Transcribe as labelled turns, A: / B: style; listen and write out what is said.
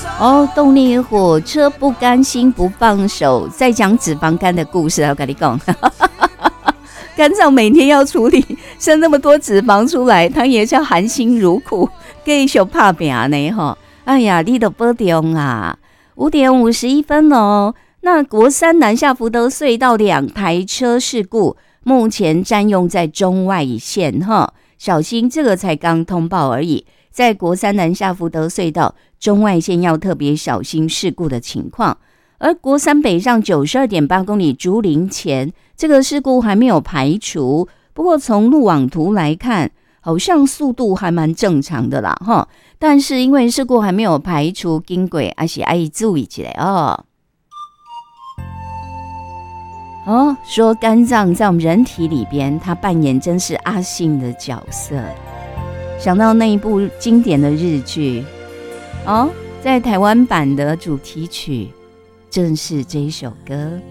A: 哦，动力火车不甘心不放手，在讲脂肪肝的故事，我跟你讲，肝脏每天要处理生那么多脂肪出来，它也是要含辛茹苦，继续打拼呢哈。哎呀，你都保重啊！5:51哦。那国三南下福德隧道2台车事故，目前占用在中外线哈，小心这个才刚通报而已。在国三南下福德隧道中外线要特别小心事故的情况，而国三北上92.8公里竹林前，这个事故还没有排除，不过从路网图来看，好像速度还蛮正常的啦哈。但是因为事故还没有排除，经过还是要注意起来哦。说肝脏在我们人体里边，它扮演真是阿信的角色。想到那一部经典的日剧在台湾版的主题曲正是这一首歌。